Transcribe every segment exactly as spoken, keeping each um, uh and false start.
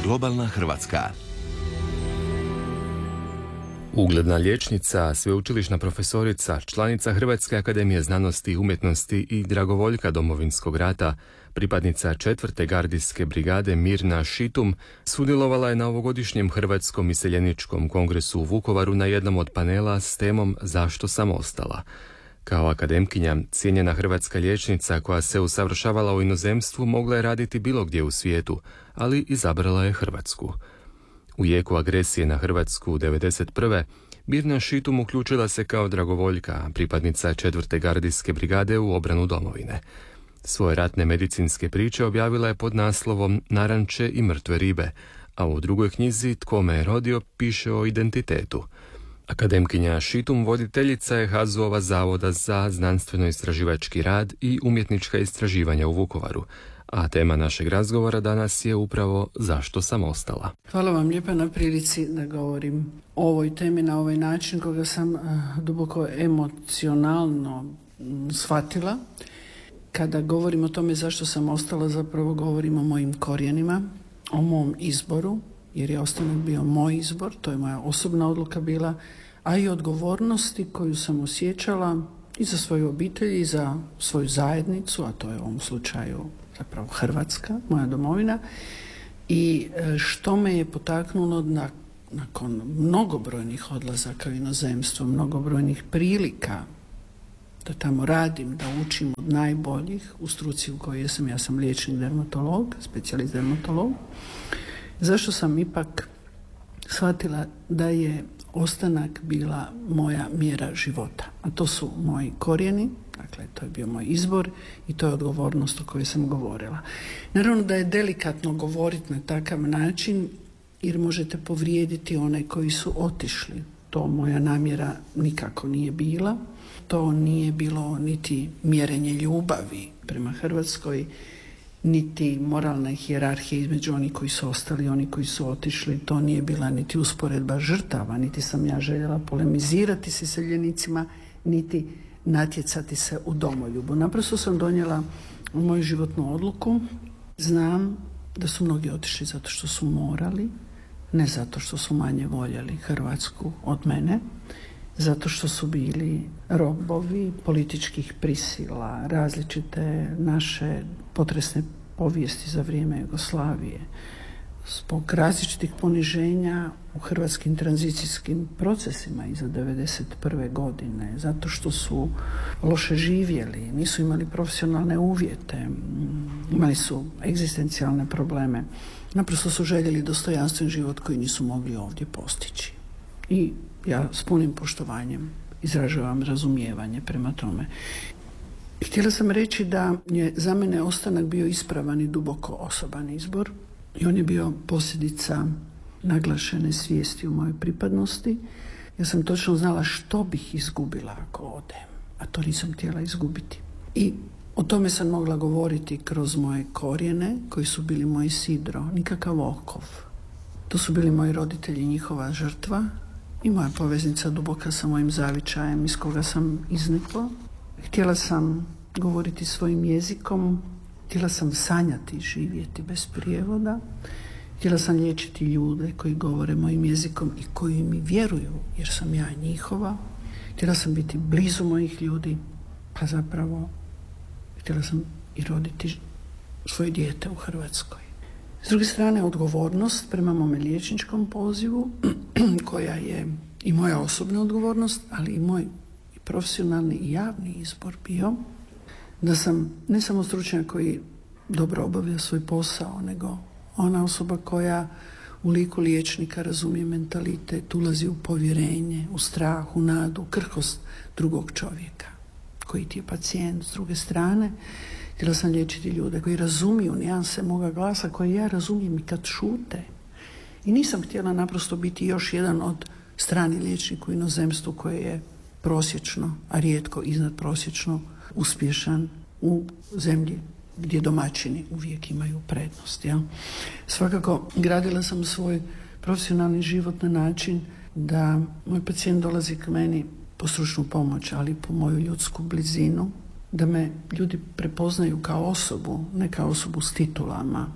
Globalna Hrvatska. Ugledna liječnica, sveučilišna profesorica, članica Hrvatske akademije znanosti i umjetnosti i dragovoljka Domovinskog rata, pripadnica četvrte gardijske brigade Mirna Šitum, sudjelovala je na ovogodišnjem Hrvatskom iseljeničkom kongresu u Vukovaru na jednom od panela s temom Zašto sam ostala. Kao akademkinja, cijenjena hrvatska liječnica koja se usavršavala u inozemstvu mogla je raditi bilo gdje u svijetu, ali izabrala je Hrvatsku. U jeku agresije na Hrvatsku devedeset prve. Mirna Šitum uključila se kao dragovoljka, pripadnica četvrte gardijske brigade u obranu domovine. Svoje ratne medicinske priče objavila je pod naslovom Naranče i mrtve ribe, a u drugoj knjizi Tko me je rodio piše o identitetu. Akademkinja Šitum voditeljica je ha z o-ova Zavoda za znanstveno-istraživački rad i umjetnička istraživanja u Vukovaru, a tema našeg razgovora danas je upravo Zašto sam ostala. Hvala vam lijepa na prilici da govorim o ovoj temi na ovaj način koga sam uh, duboko emocionalno um, shvatila. Kada govorim o tome zašto sam ostala, zapravo govorim o mojim korijenima, o mom izboru, jer je ostanak bio moj izbor, to je moja osobna odluka bila, a i odgovornosti koju sam osjećala i za svoju obitelj i za svoju zajednicu, a to je u ovom slučaju zapravo Hrvatska, moja domovina, i što me je potaknulo na, nakon mnogobrojnih odlazaka u inozemstvo, mnogobrojnih prilika da tamo radim, da učim od najboljih u struci u kojoj sam. Ja sam liječnik dermatolog, specijalist dermatolog. Zašto sam ipak shvatila da je ostanak bila moja mjera života, a to su moji korijeni, dakle to je bio moj izbor i to je odgovornost o kojoj sam govorila. Naravno da je delikatno govoriti na takav način jer možete povrijediti one koji su otišli. To moja namjera nikako nije bila. To nije bilo niti mjerenje ljubavi prema Hrvatskoj, niti moralne hijerarhije između onih koji su ostali i oni koji su otišli. To nije bila niti usporedba žrtava, niti sam ja željela polemizirati s iseljenicima, niti natjecati se u domoljubu. Naprosto sam donijela moju životnu odluku. Znam da su mnogi otišli zato što su morali, ne zato što su manje voljeli Hrvatsku od mene, zato što su bili robovi političkih prisila, različite naše potresne povijesti za vrijeme Jugoslavije, zbog različitih poniženja u hrvatskim tranzicijskim procesima iza devedeset prve godine, zato što su loše živjeli, nisu imali profesionalne uvjete, imali su egzistencijalne probleme, naprosto su željeli dostojanstven život koji nisu mogli ovdje postići. I ja s punim poštovanjem izražavam razumijevanje prema tome. Htjela sam reći da je za mene ostanak bio ispravan i duboko osoban izbor i on je bio posljedica naglašene svijesti u mojoj pripadnosti. Ja sam točno znala što bih izgubila ako odem, a to nisam htjela izgubiti. I o tome sam mogla govoriti kroz moje korijene koji su bili moji sidro, nikakav okov. To su bili moji roditelji, njihova žrtva i moja poveznica duboka sa mojim zavičajem iz koga sam iznikla. Htjela sam govoriti svojim jezikom, htjela sam sanjati i živjeti bez prijevoda, htjela sam liječiti ljude koji govore mojim jezikom i koji mi vjeruju jer sam ja njihova. Htjela sam biti blizu mojih ljudi, pa zapravo htjela sam i roditi svoje dijete u Hrvatskoj. S druge strane, odgovornost prema mome liječničkom pozivu, koja je i moja osobna odgovornost, ali i moj i profesionalni i javni izbor bio, da sam ne samo stručnjak koji dobro obavlja svoj posao, nego ona osoba koja u liku liječnika razumije mentalitet, ulazi u povjerenje, u strah, u nadu, u krhkost drugog čovjeka, koji ti je pacijent. S druge strane, htjela sam liječiti ljude koji razumiju nijanse moga glasa, koje ja razumijem i kad šute. I nisam htjela naprosto biti još jedan od strani liječnika u inozemstvu koji je prosječno, a rijetko iznad prosječno uspješan u zemlji gdje domaćini uvijek imaju prednost. Ja? Svakako, gradila sam svoj profesionalni život na način da moj pacijent dolazi k meni po stručnu pomoć, ali po moju ljudsku blizinu, da me ljudi prepoznaju kao osobu, ne kao osobu s titulama,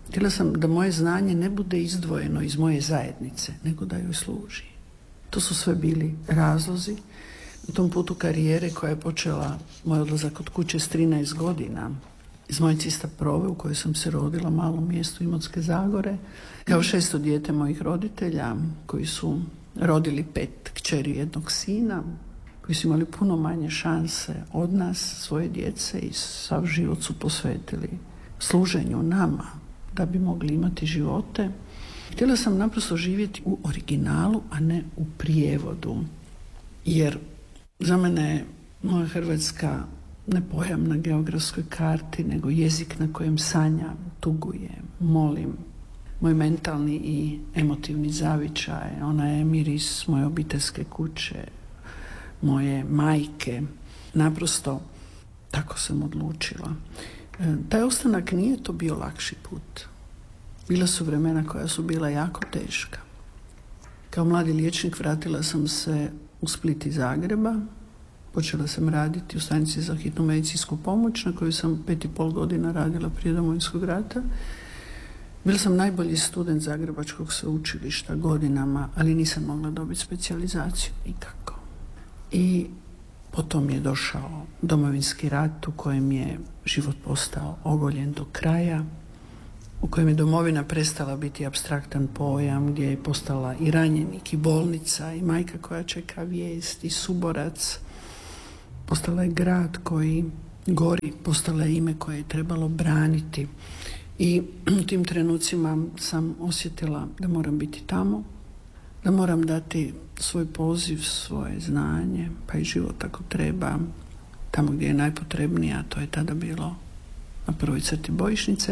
Htjela sam da moje znanje ne bude izdvojeno iz moje zajednice, nego da joj služi. To su sve bili razlozi. Na tom putu karijere koja je počela moj odlazak od kuće s trinaest godina, iz moje Cista Prove u kojoj sam se rodila, malom mjestu Imotske Zagore, kao šesto dijete mojih roditelja koji su rodili pet kćeri i jednog sina, koji su imali puno manje šanse od nas, svoje djece, i sav život su posvetili služenju nama da bi mogli imati živote. Htjela sam naprosto živjeti u originalu, a ne u prijevodu, jer za mene je moja Hrvatska ne pojam na geografskoj karti, nego jezik na kojem sanjam, tugujem, molim. Moj mentalni i emotivni zavičaj, ona je miris moje obiteljske kuće, moje majke. Naprosto tako sam odlučila. E, taj ostanak nije to bio lakši put. Bila su vremena koja su bila jako teška. Kao mladi liječnik vratila sam se u Split iz Zagreba. Počela sam raditi u stanici za hitnu medicinsku pomoć na kojoj sam pet i pol godina radila prije Domovinskog rata. Bila sam najbolji student Zagrebačkog sveučilišta godinama, ali nisam mogla dobiti specijalizaciju nikako. I potom je došao Domovinski rat u kojem je život postao ogoljen do kraja, u kojem je domovina prestala biti apstraktan pojam, gdje je postala i ranjenik, i bolnica, i majka koja čeka vijest, i suborac. Postala je grad koji gori, postala je ime koje je trebalo braniti. I u tim trenucima sam osjetila da moram biti tamo, da moram dati svoj poziv, svoje znanje, pa i život ako treba, tamo gdje je najpotrebnije, a to je tada bilo na prvoj crti bojišnice.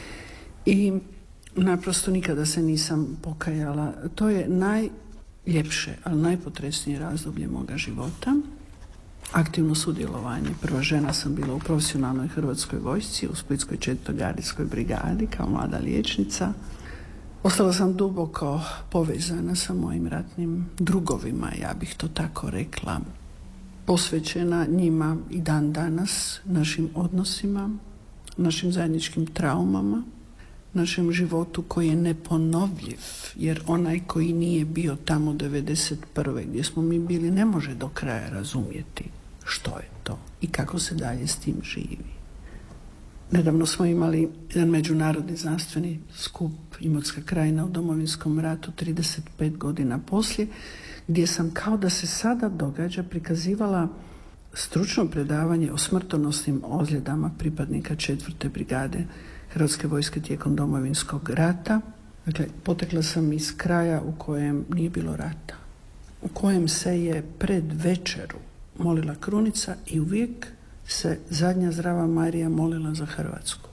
I naprosto nikada se nisam pokajala. To je najljepše, ali najpotresnije razdoblje moga života. Aktivno sudjelovanje. Prva žena sam bila u profesionalnoj hrvatskoj vojsci, u Splitskoj četvrtoj gardijskoj brigadi kao mlada liječnica. Ostala sam duboko povezana sa mojim ratnim drugovima, ja bih to tako rekla. Posvećena njima i dan danas, našim odnosima, našim zajedničkim traumama, našem životu koji je neponovljiv, jer onaj koji nije bio tamo devedeset prve gdje smo mi bili ne može do kraja razumjeti što je to i kako se dalje s tim živi. Nedavno smo imali jedan međunarodni znanstveni skup Imotska krajina u Domovinskom ratu trideset pet godina poslije, gdje sam kao da se sada događa prikazivala stručno predavanje o smrtonosnim ozljedama pripadnika četvrte brigade Hrvatske vojske tijekom Domovinskog rata. Dakle, potekla sam iz kraja u kojem nije bilo rata, u kojem se je pred večeru molila krunica i uvijek se zadnja zdrava Marija molila za Hrvatsku.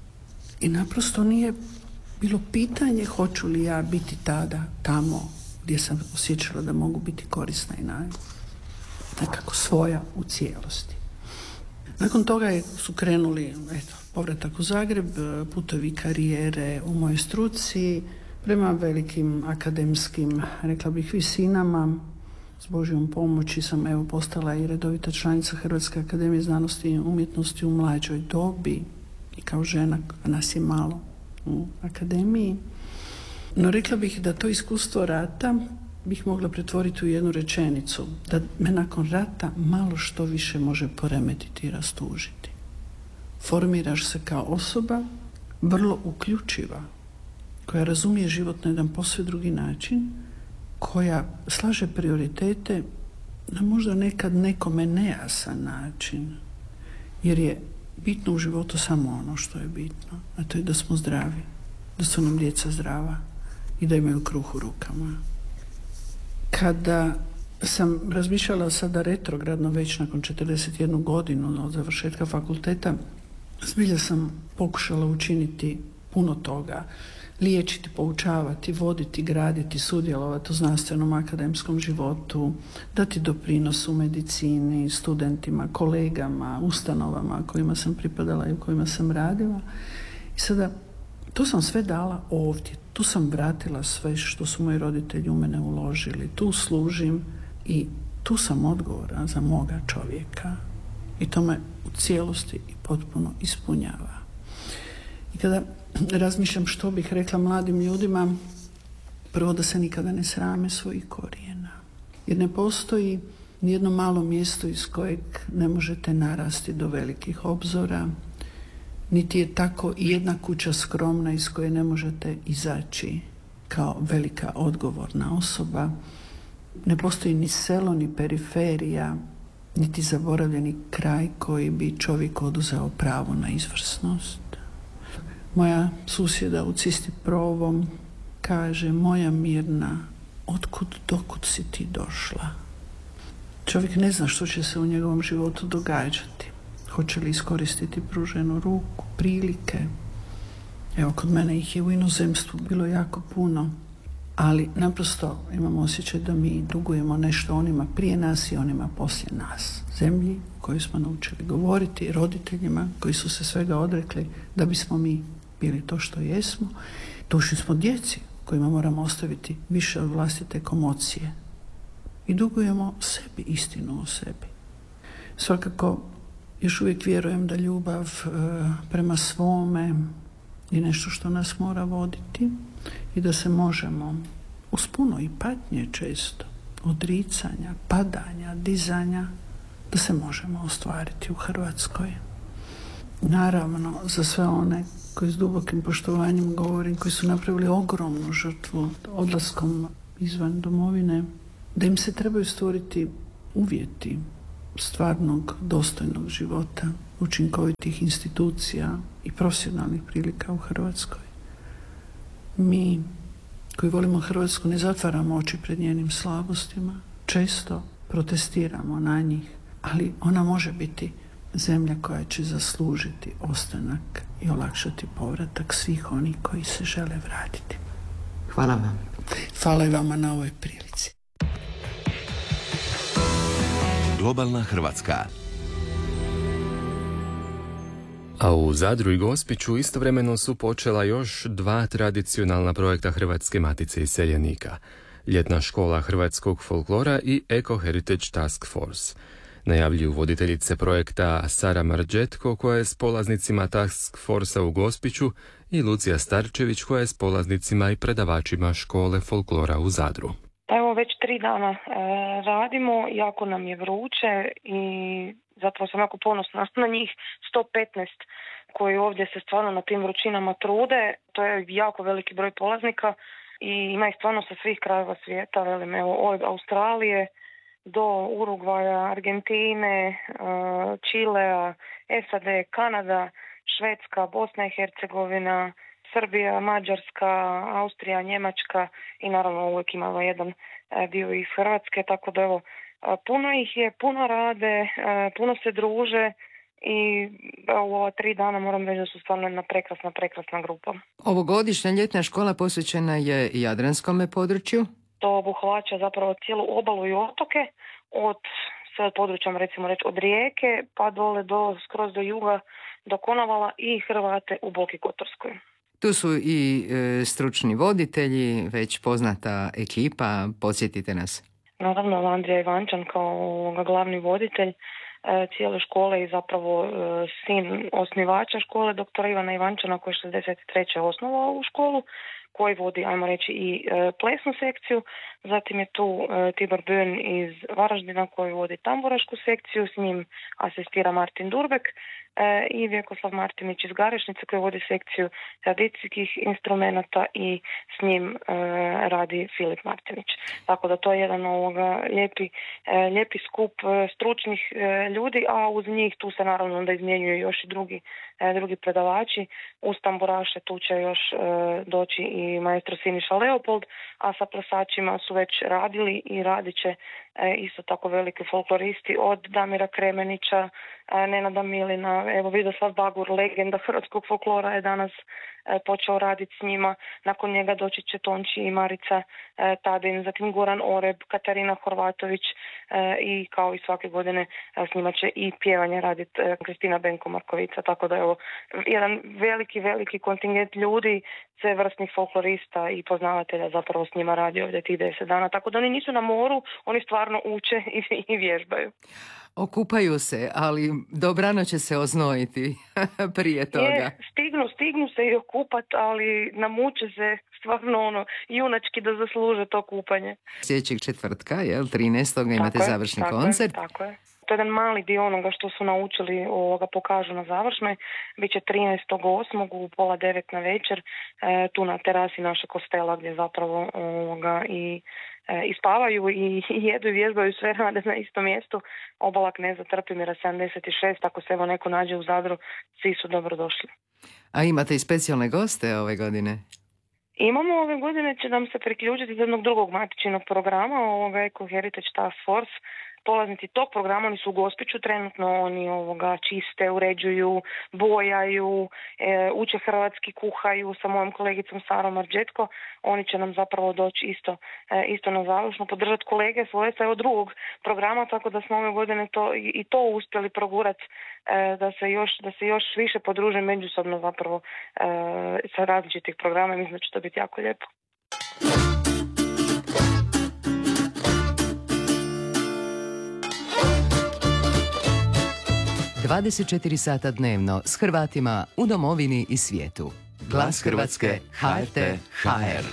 I naprosto nije bilo pitanje hoću li ja biti tada tamo gdje sam osjećala da mogu biti korisna i na nekako svoja u cijelosti. Nakon toga je, su krenuli eto, povratak u Zagreb, putovi karijere u mojoj struci, prema velikim akademskim, rekla bih, visinama. S Božjom pomoći sam evo postala i redovita članica Hrvatske akademije znanosti i umjetnosti u mlađoj dobi i kao žena, a nas je malo u akademiji. No rekla bih da to iskustvo rata bih mogla pretvoriti u jednu rečenicu, da me nakon rata malo što više može poremetiti i rastužiti. Formiraš se kao osoba, vrlo uključiva, koja razumije život na jedan posve drugi način, koja slaže prioritete na možda nekad nekome nejasan način, jer je bitno u životu samo ono što je bitno, a to je da smo zdravi, da su nam djeca zdrava i da imaju kruh u rukama. Kada sam razmišljala sada retrogradno već nakon četrdeset jednu godinu od završetka fakulteta, zbilja sam pokušala učiniti puno toga, liječiti, poučavati, voditi, graditi, sudjelovati u znanstvenom akademskom životu, dati doprinos u medicini, studentima, kolegama, ustanovama kojima sam pripadala i u kojima sam radila. I sada, to sam sve dala ovdje, tu sam vratila sve što su moji roditelji u mene uložili, tu služim i tu sam odgovoran za moga čovjeka. I to me u cijelosti i potpuno ispunjava. I kada razmišljam što bih rekla mladim ljudima, prvo da se nikada ne srame svojih korijena. Jer ne postoji nijedno malo mjesto iz kojeg ne možete narasti do velikih obzora, niti je tako jedna kuća skromna iz koje ne možete izaći kao velika odgovorna osoba. Ne postoji ni selo, ni periferija, niti zaboravljeni kraj koji bi čovjek oduzeo pravo na izvrsnost. Moja susjeda u Cistiprovom kaže: moja Mirna, otkud dokud si ti došla? Čovjek ne zna što će se u njegovom životu događati. Hoće li iskoristiti pruženu ruku, prilike. Evo, kod mene ih je u inozemstvu bilo jako puno, ali naprosto imamo osjećaj da mi dugujemo nešto onima prije nas i onima poslije nas. Zemlji u kojoj smo naučili govoriti, roditeljima koji su se svega odrekli da bismo mi bili to što jesmo. Dužni smo djeci kojima moramo ostaviti više od vlastite komocije. I dugujemo sebi istinu o sebi. Svakako, još uvijek vjerujem da ljubav e, prema svome je nešto što nas mora voditi i da se možemo uz puno i patnje često, odricanja, padanja, dizanja, da se možemo ostvariti u Hrvatskoj. Naravno, za sve one koji s dubokim poštovanjem govorim, koji su napravili ogromnu žrtvu odlaskom izvan domovine, da im se trebaju stvoriti uvjeti stvarnog, dostojnog života, učinkovitih institucija i profesionalnih prilika u Hrvatskoj. Mi koji volimo Hrvatsku ne zatvaramo oči pred njenim slabostima, često protestiramo na njih, ali ona može biti zemlja koja će zaslužiti ostanak i olakšati povratak svih onih koji se žele vratiti. Hvala vam. Hvala i vama na ovoj prilici. Globalna Hrvatska. A u Zadru i Gospiću istovremeno su počela još dva tradicionalna projekta Hrvatske matice iseljenika. Ljetna škola hrvatskog folklora i Eco Heritage Task Force. Najavljuju voditeljice projekta Sara Marđetko, koja je s polaznicima Task Forcea u Gospiću, i Lucija Starčević, koja je s polaznicima i predavačima škole folklora u Zadru. Evo, već tri dana e, radimo, jako nam je vruće i zapravo sam jako ponosna na njih sto petnaest koji ovdje se stvarno na tim vrućinama trude. To je jako veliki broj polaznika i ima ih stvarno sa svih krajeva svijeta, velim, evo, od Australije do Urugvaja, Argentine, e, Čilea, S A D, Kanada, Švedska, Bosna i Hercegovina, Srbija, Mađarska, Austrija, Njemačka i naravno uvijek imamo jedan dio iz Hrvatske, tako da evo, puno ih je, puno rade, puno se druže i u ova tri dana moram reći da su stvarno jedna prekrasna, prekrasna grupa. Ovogodišnja ljetna škola posvećena je Jadranskome području. To obuhvaća zapravo cijelu obalu i otoke, od sad područjem recimo reći od Rijeke pa dole do, skroz do juga, do Konavala i Hrvate u Boki Kotorskoj. Tu su i e, stručni voditelji, već poznata ekipa, podsjetite nas. Naravno, Andrija Ivančan kao glavni voditelj e, cijele škole i zapravo e, sin osnivača škole, doktora Ivana Ivančana, koji je šezdeset treće osnovao u školu, koji vodi, ajmo reći, i e, plesnu sekciju. Zatim je tu e, Tibor Bön iz Varaždina koji vodi tamburašku sekciju, s njim asistira Martin Durbek e, i Vjekoslav Martinić iz Garešnice koji vodi sekciju tradicijskih instrumenata i s njim e, radi Filip Martinić. Tako da to je jedan ovoga lijepi, e, lijepi skup e, stručnih e, ljudi, a uz njih tu se naravno onda izmjenjuju još i drugi, e, drugi predavači. Uz tamburaše tu će još e, doći i maestro Siniša Leopold, a sa plesačima su već radili i radit će e, isto tako veliki folkloristi od Damira Kremenića, e, Nenada Milina, evo Vidoslav Bagur, legenda hrvatskog folklora, je danas e, počeo raditi s njima. Nakon njega doći će Tonči i Marica e, Tadin, zatim Goran Oreb, Katarina Horvatović e, i kao i svake godine e, s njima će i pjevanje raditi e, Kristina Benko Markovica, tako da evo jedan veliki, veliki kontingent ljudi, sve vrstnih folklorista i poznavatelja zapravo s njima radi ovdje tih deset dana, tako da oni nisu na moru, oni stvarno uče i, i vježbaju. Okupaju se, ali dobrano će se oznojiti prije toga. Je, stignu, stignu se i okupat, ali namuče se stvarno ono, junački da zasluže to kupanje. Sljedećeg četvrtka, jel, trinaestog imate Tako je, završni tako koncert. Je, tako je. To je jedan mali dio onoga što su naučili, ovoga pokažu na završnoj. Biće trinaestog osmog u pola devet na večer, e, tu na terasi naše kostela gdje zapravo ovoga i e, ispavaju i, i jedu i vježbaju, sve rade na istom mjestu. Obala Kneza Trpimira sedamdeset šest, ako se evo neko nađe u Zadru, svi su dobrodošli. A imate i specijalne goste ove godine? Imamo ove godine, će nam se priključiti iz jednog drugog matičnog programa, ovoga Eco Heritage Task Force. Polaznici tog programa, oni su u Gospiću trenutno, oni ovoga čiste, uređuju, bojaju, e, uče hrvatski, kuhaju sa mojom kolegicom Sarom Marđetko. Oni će nam zapravo doći isto, e, isto na završno, podržati kolege svoje sa evo drugog programa, tako da smo ove godine to, i, i to uspjeli progurati e, da, se još, da se još više podruže međusobno zapravo e, sa različitih programa. Mislim da će to biti jako lijepo. dvadeset četiri sata dnevno s Hrvatima u domovini i svijetu. Glas Hrvatske, ha er te, ha er.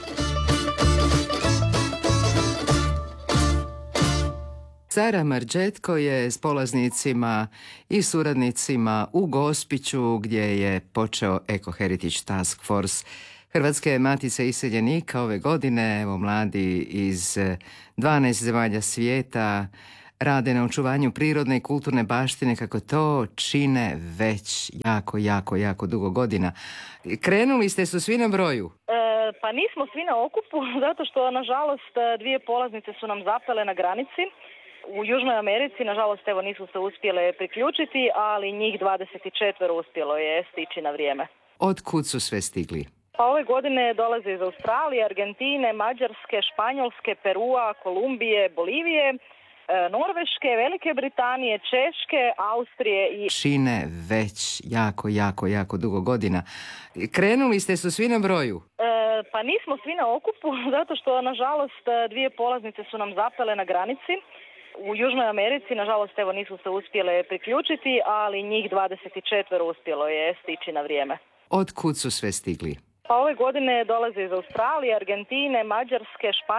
Sara Marđetko je s polaznicima i suradnicima u Gospiću gdje je počeo Eco Heritage Task Force Hrvatske matice iseljenika ove godine. Evo, mladi iz dvanaest zemalja svijeta rade na očuvanju prirodne i kulturne baštine, kako to čine već jako, jako, jako dugo godina. Krenuli ste su svi na broju? E, pa nismo svi na okupu, zato što, nažalost, dvije polaznice su nam zapele na granici. U Južnoj Americi, nažalost, evo, nisu se uspjele priključiti, ali njih dvadeset četiri uspjelo je stići na vrijeme. Od kud su sve stigli? Pa ove godine dolaze iz Australije, Argentine, Mađarske, Španjolske, Perua, Kolumbije, Bolivije, Norveške, Velike Britanije, Češke, Austrije i... Čine već jako, jako, jako dugo godina. Krenuli ste su svi na broju? E, pa nismo svi na okupu, zato što, nažalost, dvije polaznice su nam zapele na granici. U Južnoj Americi, nažalost, evo, nisu se uspjele priključiti, ali njih dvadeset četiri uspjelo je stići na vrijeme. Od kud su sve stigli? Pa ove godine dolaze iz Australije, Argentine, Mađarske, Španjolske,